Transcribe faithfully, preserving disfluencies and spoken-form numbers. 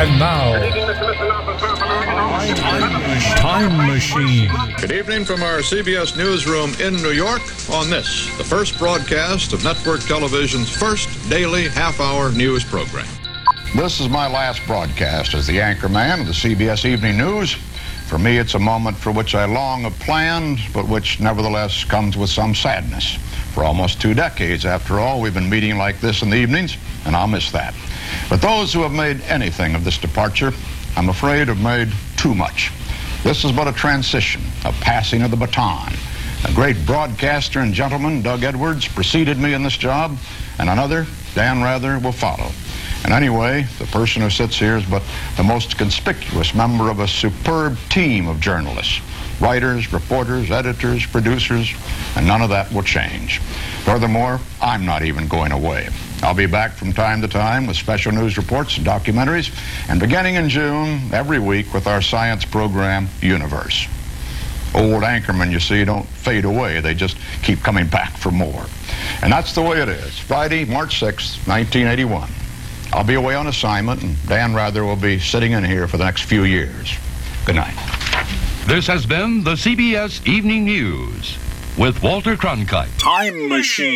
And now, Time Machine. Good evening from our C B S newsroom in New York on this, the first broadcast of network television's first daily half-hour news program. This is my last broadcast as the anchorman of the C B S Evening News. For me, it's a moment for which I long have planned, but which nevertheless comes with some sadness. For almost two decades, after all, we've been meeting like this in the evenings, and I'll miss that. But those who have made anything of this departure, I'm afraid, have made too much. This is but a transition, a passing of the baton. A great broadcaster and gentleman, Doug Edwards, preceded me in this job, and another, Dan Rather, will follow. And anyway, the person who sits here is but the most conspicuous member of a superb team of journalists. Writers, reporters, editors, producers, and none of that will change. Furthermore, I'm not even going away. I'll be back from time to time with special news reports and documentaries, and beginning in June, every week with our science program, Universe. Old anchormen, you see, don't fade away. They just keep coming back for more. And that's the way it is. Friday, March sixth, nineteen eighty-one. I'll be away on assignment, and Dan Rather will be sitting in here for the next few years. Good night. This has been the C B S Evening News with Walter Cronkite. Time Machine.